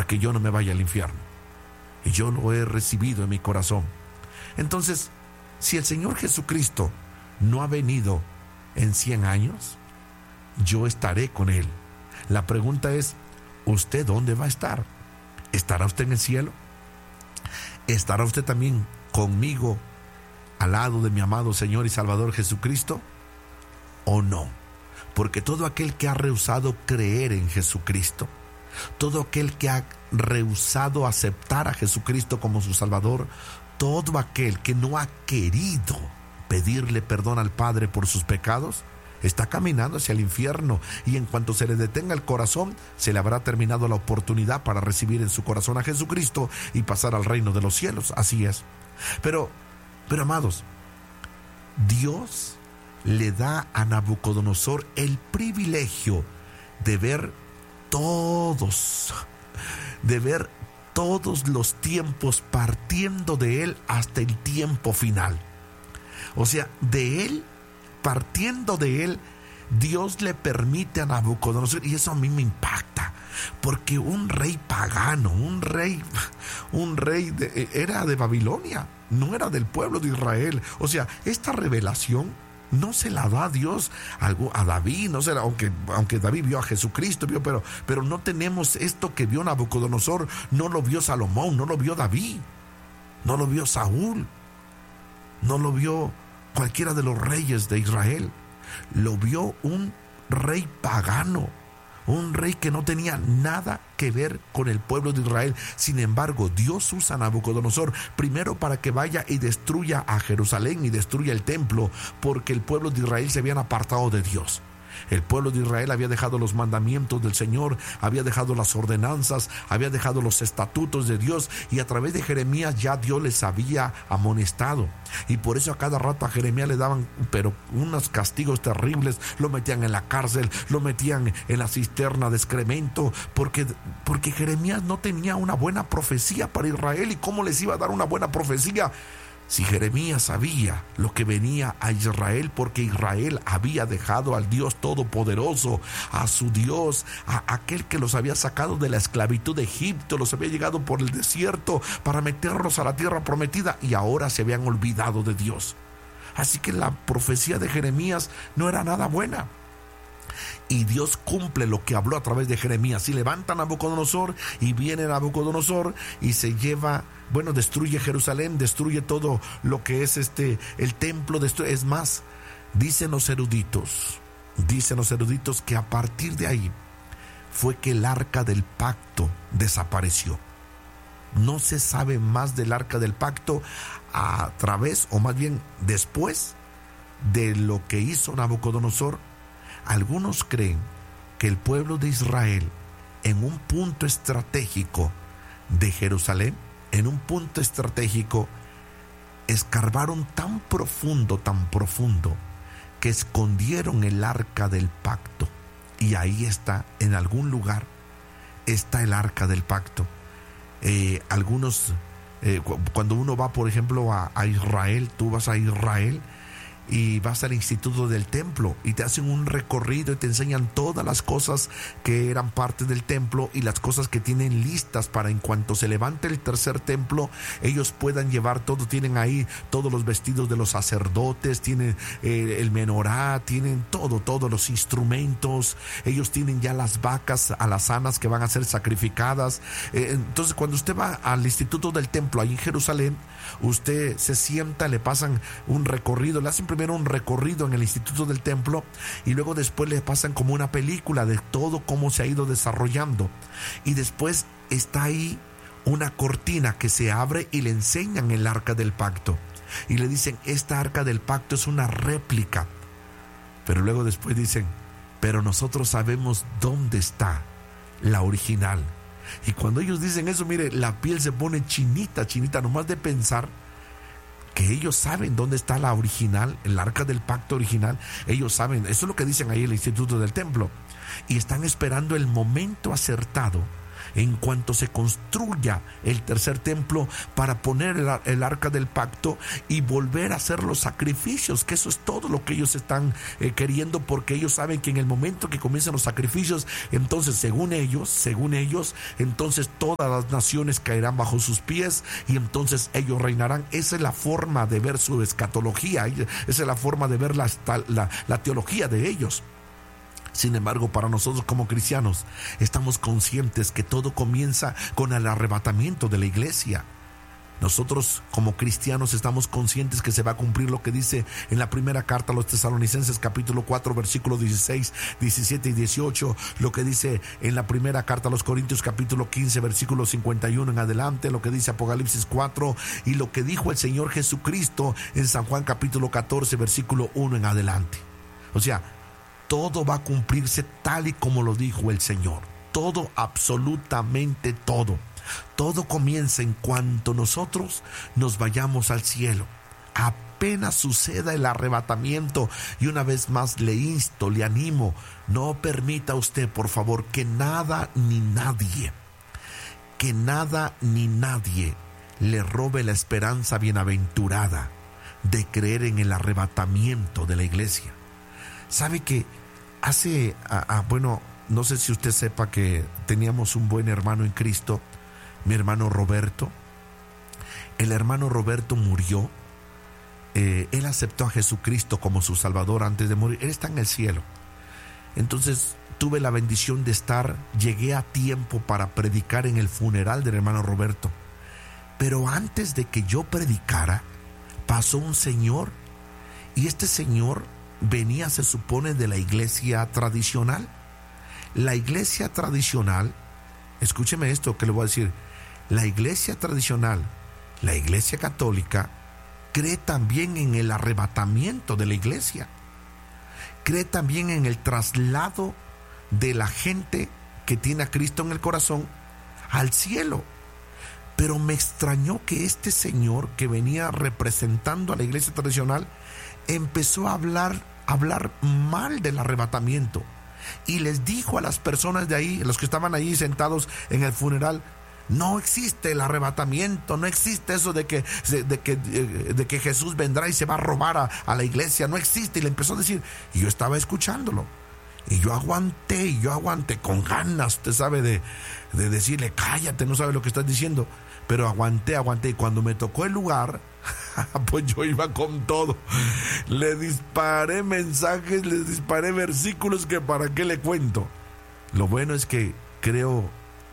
que yo no me vaya al infierno. Y yo lo he recibido en mi corazón. Entonces, si el Señor Jesucristo no ha venido en 100 años, yo estaré con Él. La pregunta es, ¿usted dónde va a estar? ¿Estará usted en el cielo? ¿Estará usted también conmigo al lado de mi amado Señor y Salvador Jesucristo? ¿O no? Porque todo aquel que ha rehusado creer en Jesucristo, todo aquel que ha rehusado aceptar a Jesucristo como su Salvador, todo aquel que no ha querido pedirle perdón al Padre por sus pecados, está caminando hacia el infierno, y en cuanto se le detenga el corazón, se le habrá terminado la oportunidad para recibir en su corazón a Jesucristo y pasar al reino de los cielos. Así es. Pero amados, Dios le da a Nabucodonosor el privilegio de ver todos los tiempos partiendo de él hasta el tiempo final. O sea, partiendo de él, Dios le permite a Nabucodonosor, y eso a mí me impacta, porque un rey pagano, era de Babilonia, no era del pueblo de Israel. O sea, esta revelación no se la da Dios a David, no se la, aunque David vio a Jesucristo, pero no tenemos esto que vio Nabucodonosor. No lo vio Salomón, no lo vio David, no lo vio Saúl, no lo vio cualquiera de los reyes de Israel. Lo vio un rey pagano, un rey que no tenía nada que ver con el pueblo de Israel. Sin embargo, Dios usa a Nabucodonosor primero para que vaya y destruya a Jerusalén y destruya el templo, porque el pueblo de Israel se habían apartado de Dios. El pueblo de Israel había dejado los mandamientos del Señor, había dejado las ordenanzas, había dejado los estatutos de Dios, y a través de Jeremías ya Dios les había amonestado. Y por eso a cada rato a Jeremías le daban unos castigos terribles. Lo metían en la cárcel, lo metían en la cisterna de excremento, porque Jeremías no tenía una buena profecía para Israel. ¿Y cómo les iba a dar una buena profecía si Jeremías sabía lo que venía a Israel? Porque Israel había dejado al Dios Todopoderoso, a su Dios, a aquel que los había sacado de la esclavitud de Egipto, los había llegado por el desierto para meterlos a la tierra prometida, y ahora se habían olvidado de Dios. Así que la profecía de Jeremías no era nada buena. Y Dios cumple lo que habló a través de Jeremías. Y levanta a Nabucodonosor, y viene Nabucodonosor y se lleva, destruye Jerusalén, destruye todo lo que es el templo. Es más, dicen los eruditos que a partir de ahí fue que el arca del pacto desapareció. No se sabe más del arca del pacto a través, o más bien después de lo que hizo Nabucodonosor. Algunos creen que el pueblo de Israel, en un punto estratégico de Jerusalén, escarbaron tan profundo, que escondieron el arca del pacto. Y ahí está, en algún lugar, está el arca del pacto. Cuando uno va, por ejemplo, a Israel, tú vas a Israel y vas al Instituto del Templo y te hacen un recorrido y te enseñan todas las cosas que eran parte del templo y las cosas que tienen listas para en cuanto se levante el tercer templo, ellos puedan llevar todo. Tienen ahí todos los vestidos de los sacerdotes, tienen el menorá, tienen todos los instrumentos. Ellos tienen ya las vacas alazanas que van a ser sacrificadas. Entonces, cuando usted va al Instituto del Templo ahí en Jerusalén, usted se sienta, le pasan un recorrido, le hacen primero un recorrido en el Instituto del Templo, y luego después le pasan como una película de todo cómo se ha ido desarrollando, y después está ahí una cortina que se abre y le enseñan el arca del pacto y le dicen: esta arca del pacto es una réplica. Pero luego después dicen: pero nosotros sabemos dónde está la original. Y cuando ellos dicen eso, mire, la piel se pone chinita nomás de pensar que ellos saben dónde está la original, el arca del pacto original. Ellos saben, eso es lo que dicen ahí en el Instituto del Templo, y están esperando el momento acertado en cuanto se construya el tercer templo para poner el arca del pacto y volver a hacer los sacrificios, que eso es todo lo que ellos están queriendo, porque ellos saben que en el momento que comiencen los sacrificios, entonces según ellos, entonces todas las naciones caerán bajo sus pies y entonces ellos reinarán. Esa es la forma de ver su escatología, esa es la forma de ver la teología de ellos. Sin embargo, para nosotros como cristianos, estamos conscientes que todo comienza con el arrebatamiento de la iglesia. Nosotros como cristianos estamos conscientes que se va a cumplir lo que dice en la primera carta a los Tesalonicenses capítulo 4 versículos 16, 17 y 18, lo que dice en la primera carta a los Corintios capítulo 15 versículo 51 en adelante, lo que dice Apocalipsis 4 y lo que dijo el Señor Jesucristo en San Juan capítulo 14 versículo 1 en adelante. O sea, todo va a cumplirse tal y como lo dijo el Señor. Todo, absolutamente todo. Todo comienza en cuanto nosotros nos vayamos al cielo. Apenas suceda el arrebatamiento. Y una vez más le insto, le animo, no permita usted, por favor, que nada ni nadie le robe la esperanza bienaventurada de creer en el arrebatamiento de la iglesia. ¿Sabe que no sé si usted sepa que teníamos un buen hermano en Cristo, mi hermano Roberto? El hermano Roberto murió. Él aceptó a Jesucristo como su Salvador antes de morir. Él está en el cielo. Entonces tuve la bendición de llegué a tiempo para predicar en el funeral del hermano Roberto. Pero antes de que yo predicara, pasó un señor, y este señor venía, se supone, de la iglesia tradicional. La iglesia tradicional, escúcheme esto que le voy a decir, la iglesia tradicional, la iglesia católica, cree también en el arrebatamiento de la iglesia, cree también en el traslado de la gente que tiene a Cristo en el corazón al cielo. Pero me extrañó que este señor que venía representando a la iglesia tradicional empezó a hablar mal del arrebatamiento y les dijo a las personas de ahí, los que estaban ahí sentados en el funeral: no existe el arrebatamiento, no existe eso de que Jesús vendrá y se va a robar a la iglesia, no existe. Y le empezó a decir, y yo estaba escuchándolo, y yo aguanté con ganas, usted sabe, de decirle: cállate, no sabes lo que estás diciendo. Pero aguanté, y cuando me tocó el lugar, pues yo iba con todo. Le disparé mensajes, le disparé versículos que para qué le cuento. Lo bueno es que creo,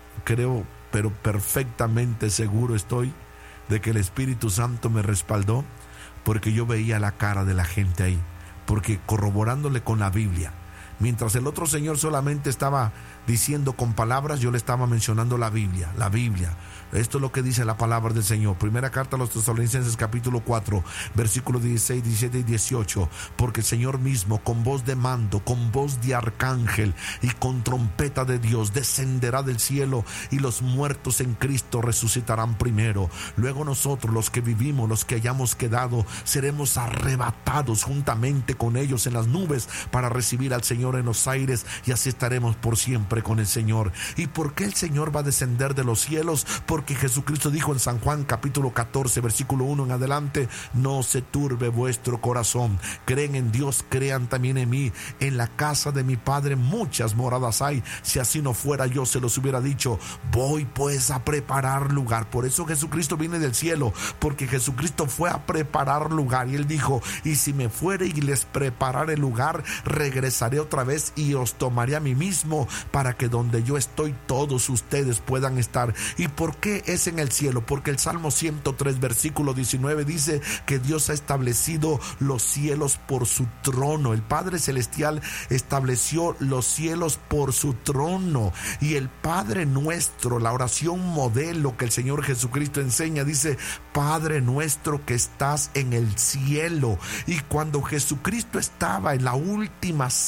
pero perfectamente seguro estoy de que el Espíritu Santo me respaldó, porque yo veía la cara de la gente ahí, porque corroborándole con la Biblia. Mientras el otro señor solamente estaba diciendo con palabras, yo le estaba mencionando la Biblia. Esto es lo que dice la palabra del Señor. Primera carta a los Tesalonicenses capítulo 4 versículos 16, 17 y 18. Porque el Señor mismo, con voz de mando, con voz de arcángel y con trompeta de Dios, descenderá del cielo, y los muertos en Cristo resucitarán primero. Luego nosotros, los que vivimos, los que hayamos quedado, seremos arrebatados juntamente con ellos en las nubes para recibir al Señor en los aires, y así estaremos por siempre con el Señor. ¿Y por qué el Señor va a descender de los cielos? Porque Jesucristo dijo en San Juan capítulo 14 versículo 1 en adelante: no se turbe vuestro corazón, creen en Dios, crean también en mí. En la casa de mi Padre muchas moradas hay, si así no fuera yo se los hubiera dicho. Voy pues a preparar lugar. Por eso Jesucristo viene del cielo, porque Jesucristo fue a preparar lugar, y Él dijo: y si me fuere y les prepararé lugar, regresaré otra vez y os tomaré a mí mismo, para que donde yo estoy todos ustedes puedan estar. ¿Y por qué es en el cielo? Porque el Salmo 103 versículo 19 dice que Dios ha establecido los cielos por su trono. El Padre Celestial estableció los cielos por su trono, y el Padre nuestro, la oración modelo que el Señor Jesucristo enseña, dice: Padre nuestro que estás en el cielo. Y cuando Jesucristo estaba en la última cena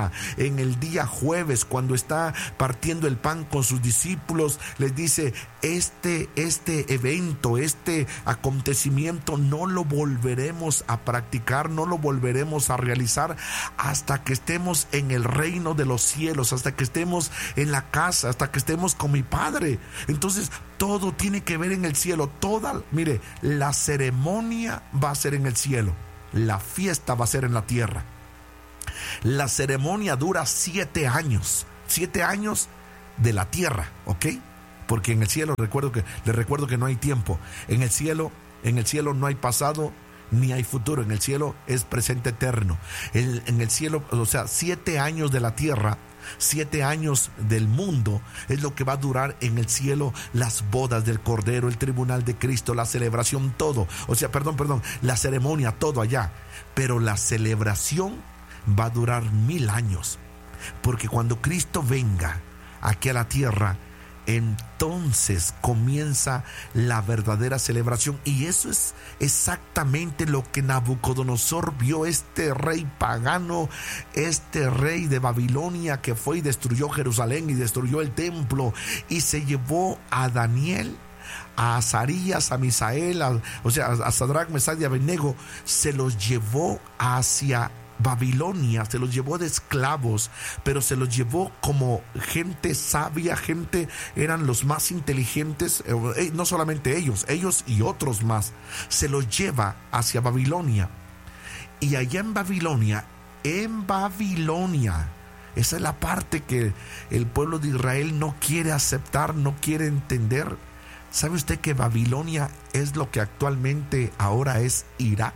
cena en el día jueves, cuando está partiendo el pan con sus discípulos, les dice: este evento, este acontecimiento no lo volveremos a practicar, no lo volveremos a realizar hasta que estemos en el reino de los cielos, hasta que estemos en la casa, hasta que estemos con mi Padre. Entonces todo tiene que ver en el cielo. Mire, la ceremonia va a ser en el cielo, la fiesta va a ser en la tierra. La ceremonia dura 7 años, 7 años de la tierra, ¿ok? Porque en el cielo, les recuerdo que no hay tiempo. En el cielo no hay pasado ni hay futuro. En el cielo es presente eterno. En el cielo, o sea, 7 años de la tierra, 7 años del mundo es lo que va a durar en el cielo, las bodas del Cordero, el tribunal de Cristo, la celebración, todo. O sea, perdón, la ceremonia, todo allá. Pero la celebración va a durar 1000 años. Porque cuando Cristo venga aquí a la tierra, entonces comienza la verdadera celebración. Y eso es exactamente lo que Nabucodonosor vio, este rey pagano, este rey de Babilonia que fue y destruyó Jerusalén y destruyó el templo, y se llevó a Daniel, a Azarías, a Misael, a Sadrach, Mesach y Abednego, se los llevó hacia Babilonia, se los llevó de esclavos, pero se los llevó como gente sabia, eran los más inteligentes, no solamente ellos y otros más, se los lleva hacia Babilonia. Y allá en Babilonia, esa es la parte que el pueblo de Israel no quiere aceptar, no quiere entender. ¿Sabe usted que Babilonia es lo que actualmente ahora es Irak?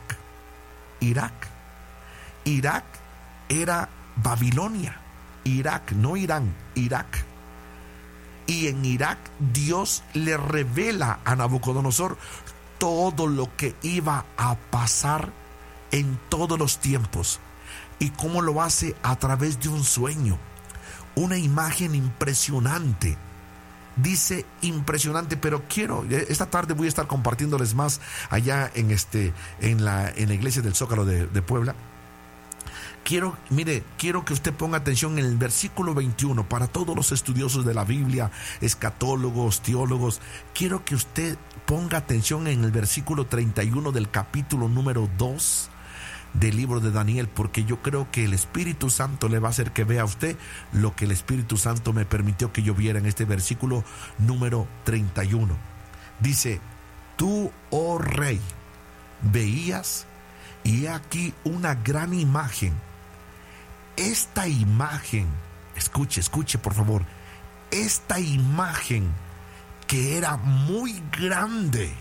Irak era Babilonia. Irak, no Irán, Irak. Y en Irak Dios le revela a Nabucodonosor todo lo que iba a pasar en todos los tiempos. ¿Y cómo lo hace? A través de un sueño, una imagen impresionante. Dice impresionante, pero esta tarde voy a estar compartiéndoles más allá en la iglesia del Zócalo de Puebla. Quiero que usted ponga atención en el versículo 21. Para todos los estudiosos de la Biblia, escatólogos, teólogos, quiero que usted ponga atención en el versículo 31 del capítulo número 2 del libro de Daniel, porque yo creo que el Espíritu Santo le va a hacer que vea a usted lo que el Espíritu Santo me permitió que yo viera en este versículo número 31. Dice: tú, oh rey, veías, y he aquí una gran imagen. Esta imagen, escuche por favor, esta imagen que era muy grande.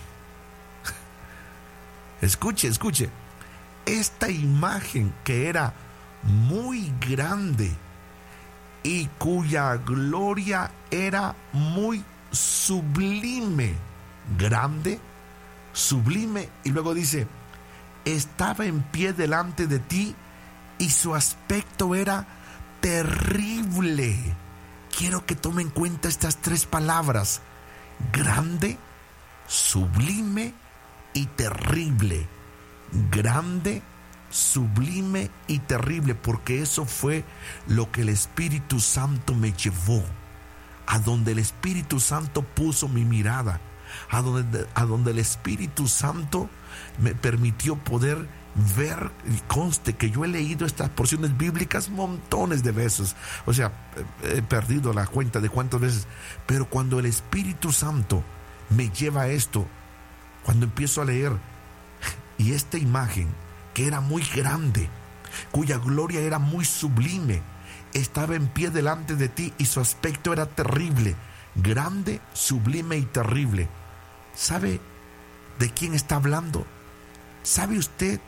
Escuche, esta imagen que era muy grande y cuya gloria era muy sublime. Grande, sublime, y luego dice: estaba en pie delante de ti y su aspecto era terrible. Quiero que tome en cuenta estas 3 palabras: grande, sublime y terrible. Grande, sublime y terrible, porque eso fue lo que el Espíritu Santo me llevó, a donde el Espíritu Santo puso mi mirada, a donde el Espíritu Santo me permitió poder ver. Y conste que yo he leído estas porciones bíblicas montones de veces, o sea, he perdido la cuenta de cuántas veces, pero cuando el Espíritu Santo me lleva a esto, cuando empiezo a leer, y esta imagen que era muy grande, cuya gloria era muy sublime, estaba en pie delante de ti y su aspecto era terrible. Grande, sublime y terrible. ¿Sabe de quién está hablando? ¿Sabe usted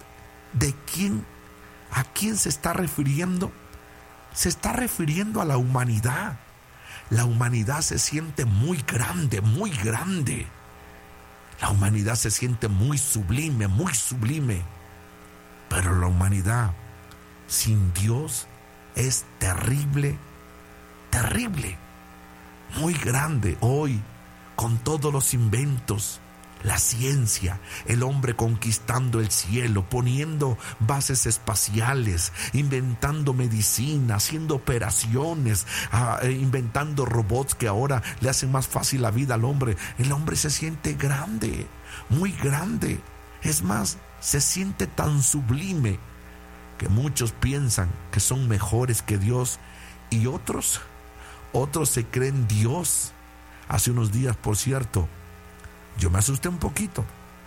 a quién se está refiriendo? Se está refiriendo a la humanidad. La humanidad se siente muy grande, muy grande. La humanidad se siente muy sublime, muy sublime. Pero la humanidad sin Dios es terrible, terrible. Muy grande hoy, con todos los inventos, La ciencia, el hombre conquistando el cielo, poniendo bases espaciales, inventando medicina, haciendo operaciones, inventando robots que ahora le hacen más fácil la vida al hombre. El hombre se siente grande, muy grande. Es más, se siente tan sublime que muchos piensan que son mejores que Dios y otros se creen Dios. Hace unos días, por cierto, yo me asusté un poquito,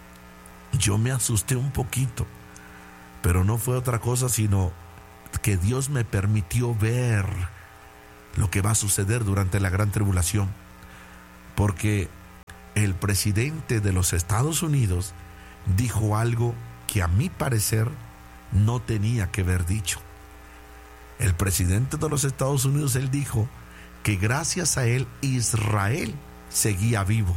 pero no fue otra cosa sino que Dios me permitió ver lo que va a suceder durante la gran tribulación, porque el presidente de los Estados Unidos dijo algo que a mi parecer no tenía que haber dicho. El presidente de los Estados Unidos, él dijo que gracias a él Israel seguía vivo.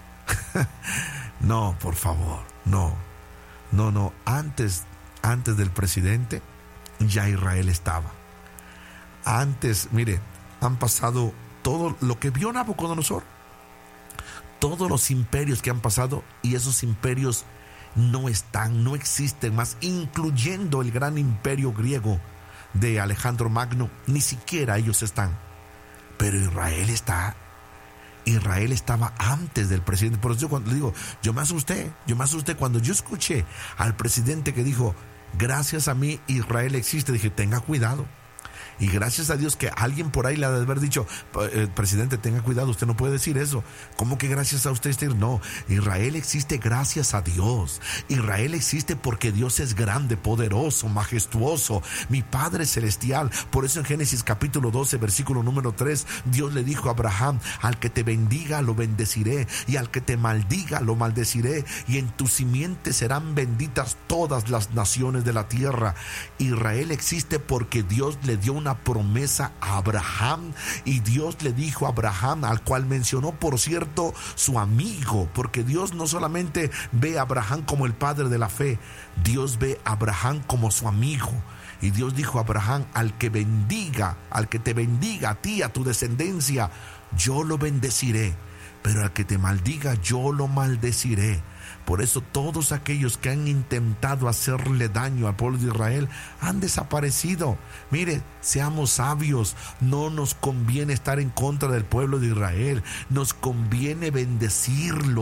No, por favor, no. Antes del presidente ya Israel estaba. Antes, mire, han pasado todo lo que vio Nabucodonosor, todos los imperios que han pasado, y esos imperios no existen más, incluyendo el gran imperio griego de Alejandro Magno. Ni siquiera ellos están, pero Israel está. Israel estaba antes del presidente. Por eso yo cuando digo, yo me asusté cuando yo escuché al presidente que dijo, gracias a mí Israel existe. Dije, tenga cuidado. Y gracias a Dios que alguien por ahí le ha de haber dicho, presidente, tenga cuidado, usted no puede decir eso. ¿Cómo que gracias a usted? No, Israel existe gracias a Dios. Israel existe porque Dios es grande, poderoso, majestuoso, mi Padre celestial. Por eso en Génesis capítulo 12, versículo número 3, Dios le dijo a Abraham, al que te bendiga lo bendeciré, y al que te maldiga lo maldeciré, y en tu simiente serán benditas todas las naciones de la tierra. Israel existe porque Dios le dio una promesa a Abraham, y Dios le dijo a Abraham, al cual mencionó, por cierto, su amigo, porque Dios no solamente ve a Abraham como el padre de la fe, Dios ve a Abraham como su amigo. Y Dios dijo a Abraham, al que te bendiga a ti, a tu descendencia, yo lo bendeciré, pero al que te maldiga, yo lo maldeciré. Por eso todos aquellos que han intentado hacerle daño al pueblo de Israel han desaparecido. Mire, seamos sabios, no nos conviene estar en contra del pueblo de Israel, nos conviene bendecirlo,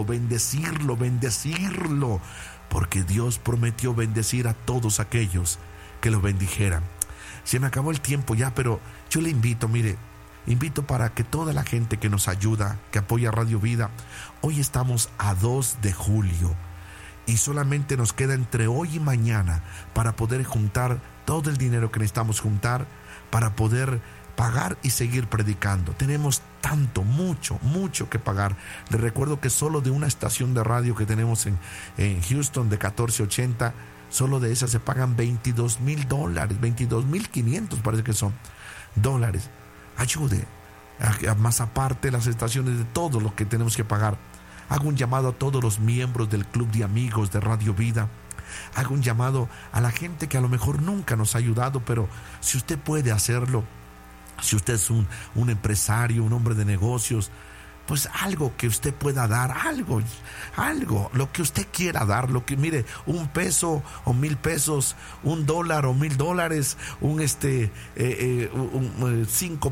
porque Dios prometió bendecir a todos aquellos que lo bendijeran. Se me acabó el tiempo ya, pero yo le invito, invito para que toda la gente que nos ayuda, que apoya Radio Vida, hoy estamos a 2 de julio y solamente nos queda entre hoy y mañana para poder juntar todo el dinero que necesitamos juntar para poder pagar y seguir predicando. Tenemos mucho que pagar. Les recuerdo que solo de una estación de radio que tenemos en Houston de 1480, solo de esa se pagan $22,000, $22,500 parece que son dólares. Ayude, más aparte las estaciones de todo lo que tenemos que pagar. Hago un llamado a todos los miembros del Club de Amigos de Radio Vida. Hago un llamado a la gente que a lo mejor nunca nos ha ayudado, pero si usted puede hacerlo, si usted es un empresario, un hombre de negocios, pues algo que usted pueda dar, algo, lo que usted quiera dar, lo que, mire, $1 o $1,000, $1 o $1,000, $5,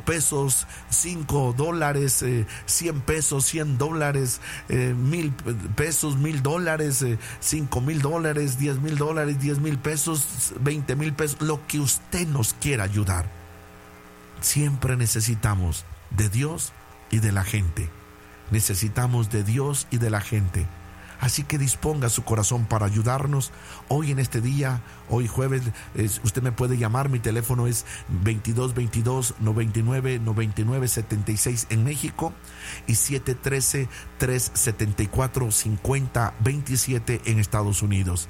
$5, $100, $100, $1,000, $1,000, $5,000, $10,000, $10,000, $20,000, lo que usted nos quiera ayudar. Siempre necesitamos de Dios y de la gente. Necesitamos de Dios y de la gente. Así que disponga su corazón para ayudarnos hoy en este día, hoy jueves. Usted me puede llamar, mi teléfono es 2222-99-99-76 en México y 713-374-5027 en Estados Unidos.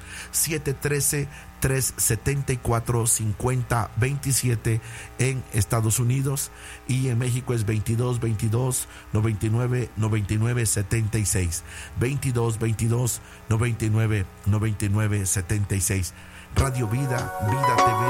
713-374-5027 en Estados Unidos, y en México es 2222-99-99-76, 2222-99-99-76. Radio Vida, Vida TV.